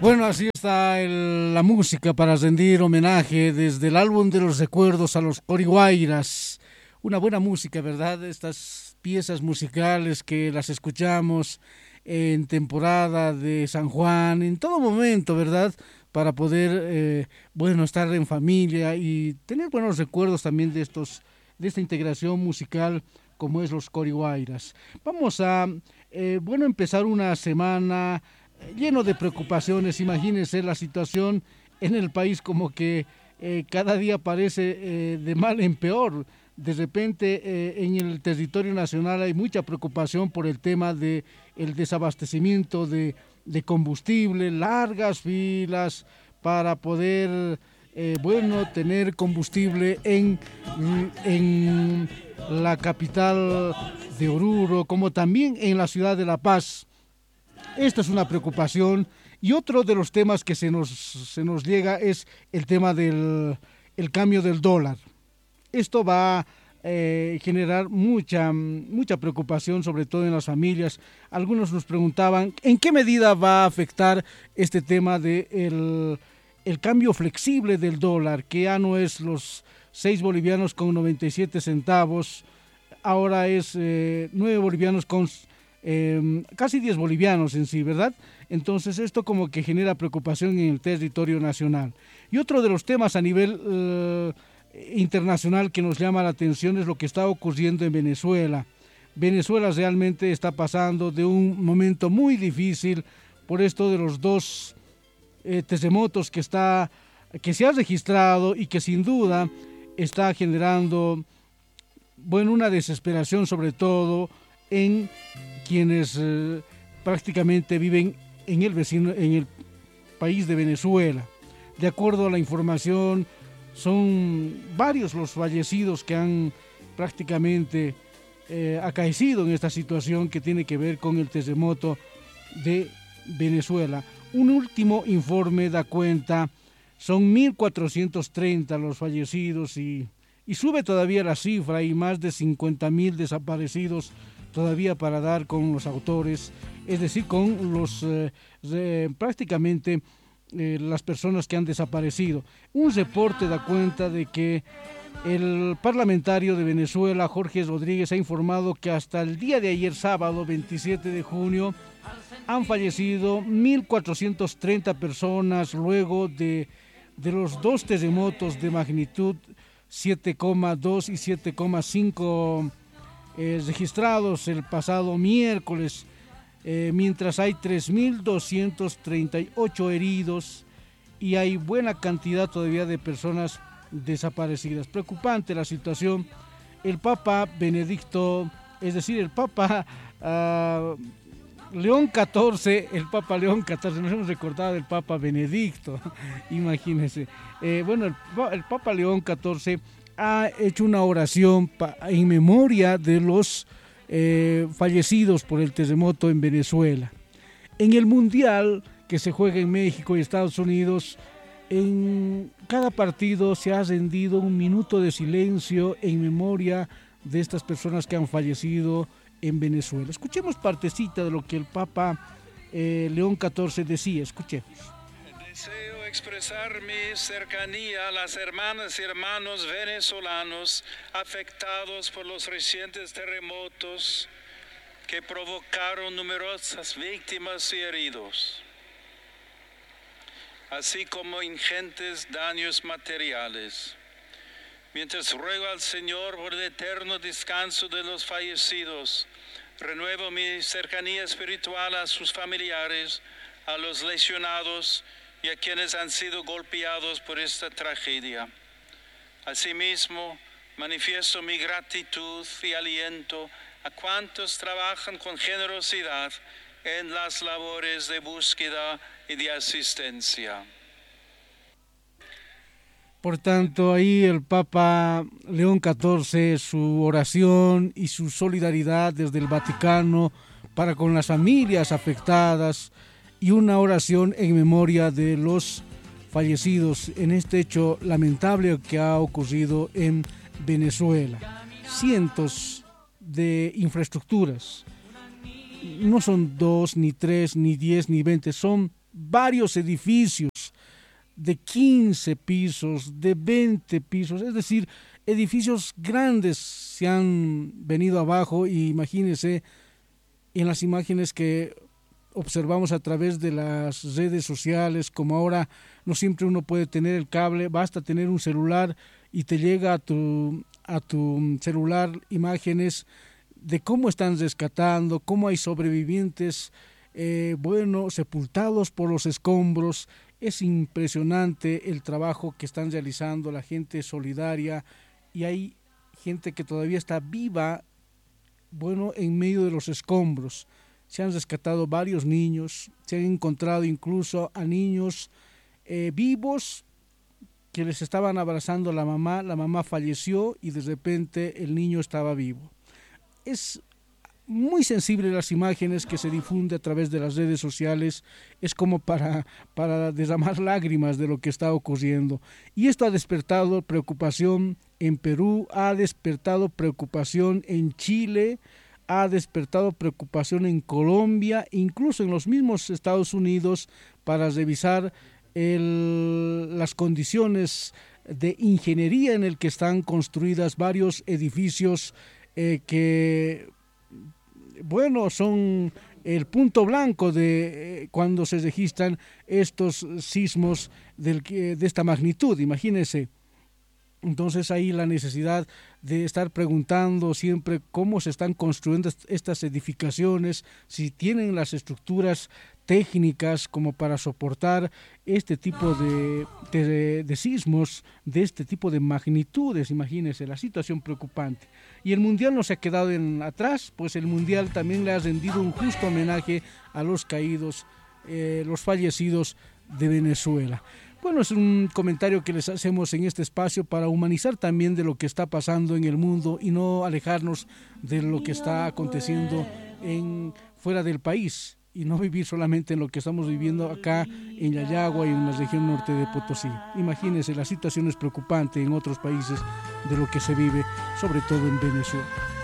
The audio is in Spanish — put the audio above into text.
Bueno, así está la música para rendir homenaje desde el álbum de los recuerdos a los Coriguairas. Una buena música, ¿verdad? Estas piezas musicales que las escuchamos en temporada de San Juan, en todo momento, ¿verdad? Para poder, estar en familia y tener buenos recuerdos también de esta integración musical como es los Coriguairas. Vamos a, empezar una semana lleno de preocupaciones. Imagínense la situación en el país, como que cada día parece de mal en peor. De repente en el territorio nacional hay mucha preocupación por el tema de el desabastecimiento de combustible, largas filas para poder tener combustible en la capital de Oruro, como también en la ciudad de La Paz. Esta es una preocupación, y otro de los temas que se nos llega es el tema del el cambio del dólar. Esto va a generar mucha preocupación, sobre todo en las familias. Algunos nos preguntaban en qué medida va a afectar este tema de el cambio flexible del dólar, que ya no es los 6 bolivianos con 97 centavos, ahora es 9 bolivianos con casi 10 bolivianos en sí, ¿verdad? Entonces esto como que genera preocupación en el territorio nacional. Y otro de los temas a nivel internacional que nos llama la atención es lo que está ocurriendo en Venezuela. Venezuela realmente está pasando de un momento muy difícil por esto de los dos terremotos que se ha registrado, y que sin duda está generando una desesperación, sobre todo en quienes prácticamente viven en el país de Venezuela. De acuerdo a la información, son varios los fallecidos que han prácticamente acaecido en esta situación que tiene que ver con el terremoto de Venezuela. Un último informe da cuenta, son 1.430 los fallecidos, y sube todavía la cifra. Hay más de 50.000 desaparecidos todavía para dar con los autores, es decir, con los prácticamente las personas que han desaparecido. Un reporte da cuenta de que el parlamentario de Venezuela, Jorge Rodríguez, ha informado que hasta el día de ayer, sábado 27 de junio, han fallecido 1.430 personas luego de los dos terremotos de magnitud 7,2 y 7,5 registrados el pasado miércoles, mientras hay 3.238 heridos y hay buena cantidad todavía de personas desaparecidas. Preocupante la situación. El Papa Benedicto, es decir, el Papa León XIV, nos hemos recordado del Papa Benedicto, imagínense. El Papa León XIV ha hecho una oración en memoria de los fallecidos por el terremoto en Venezuela. En el Mundial que se juega en México y Estados Unidos, en cada partido se ha rendido un minuto de silencio en memoria de estas personas que han fallecido en Venezuela. Escuchemos partecita de lo que el Papa León XIV decía. Escuchemos. Deseo expresar mi cercanía a las hermanas y hermanos venezolanos afectados por los recientes terremotos que provocaron numerosas víctimas y heridos, así como ingentes daños materiales. Mientras ruego al Señor por el eterno descanso de los fallecidos, renuevo mi cercanía espiritual a sus familiares, a los lesionados y a quienes han sido golpeados por esta tragedia. Asimismo, manifiesto mi gratitud y aliento a cuantos trabajan con generosidad en las labores de búsqueda y de asistencia. Por tanto, ahí el Papa León XIV, su oración y su solidaridad desde el Vaticano para con las familias afectadas, y una oración en memoria de los fallecidos en este hecho lamentable que ha ocurrido en Venezuela. Cientos de infraestructuras, no son 2, ni 3, ni 10, ni 20, son varios edificios de 15 pisos, de 20 pisos, es decir, edificios grandes se han venido abajo. Y imagínense en las imágenes que observamos a través de las redes sociales, como ahora no siempre uno puede tener el cable, basta tener un celular y te llega a tu celular imágenes de cómo están rescatando, cómo hay sobrevivientes, sepultados por los escombros. Es impresionante el trabajo que están realizando la gente solidaria, y hay gente que todavía está viva, en medio de los escombros. Se han rescatado varios niños, se han encontrado incluso a niños vivos que les estaban abrazando la mamá falleció y de repente el niño estaba vivo. Es muy sensible las imágenes que se difunde a través de las redes sociales, es como para derramar lágrimas de lo que está ocurriendo. Y esto ha despertado preocupación en Perú, ha despertado preocupación en Chile, ha despertado preocupación en Colombia, incluso en los mismos Estados Unidos, para revisar las condiciones de ingeniería en el que están construidas varios edificios que son el punto blanco de cuando se registran estos sismos de esta magnitud, imagínense. Entonces ahí la necesidad de estar preguntando siempre cómo se están construyendo estas edificaciones, si tienen las estructuras técnicas como para soportar este tipo de sismos, de este tipo de magnitudes. Imagínense la situación preocupante. Y el Mundial no se ha quedado atrás, pues el Mundial también le ha rendido un justo homenaje a los caídos, los fallecidos de Venezuela. Bueno, es un comentario que les hacemos en este espacio para humanizar también de lo que está pasando en el mundo y no alejarnos de lo que está aconteciendo fuera del país, y no vivir solamente en lo que estamos viviendo acá en Yayagua y en la región norte de Potosí. Imagínense, la situación es preocupante en otros países de lo que se vive, sobre todo en Venezuela.